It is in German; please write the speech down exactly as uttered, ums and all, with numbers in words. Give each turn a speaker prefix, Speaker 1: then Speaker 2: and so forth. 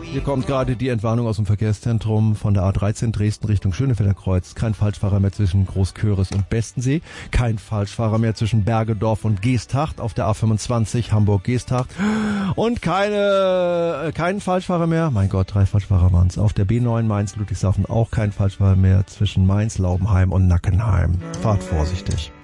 Speaker 1: Hier kommt gerade die Entwarnung aus dem Verkehrszentrum von der A dreizehn Dresden Richtung Schönefelder Kreuz. Kein Falschfahrer mehr zwischen Großköris und Bestensee. Kein Falschfahrer mehr zwischen Bergedorf und Geesthacht auf der A fünfundzwanzig Hamburg-Geesthacht. Und keine, äh, keinen Falschfahrer mehr, mein Gott, drei Falschfahrer waren es, auf der B neun Mainz-Ludwigshafen. Auch kein Falschfahrer mehr zwischen Mainz, Laubenheim und Nackenheim. Fahrt vorsichtig.